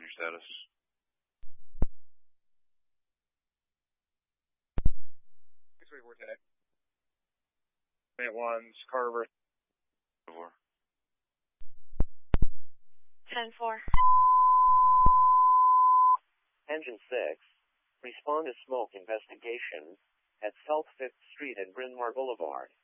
your status? 634 today. 1's Carver. 4. 10-4. Engine 6, respond to smoke investigation at South 5th Street and Bryn Mawr Boulevard.